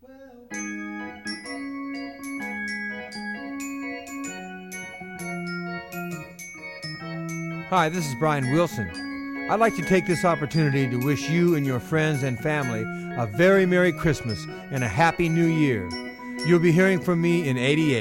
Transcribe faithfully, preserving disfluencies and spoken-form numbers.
Hi, this is Brian Wilson. I'd like to take this opportunity to wish you and your friends and family a very Merry Christmas and a Happy New Year. You'll be hearing from me in eighty-eight.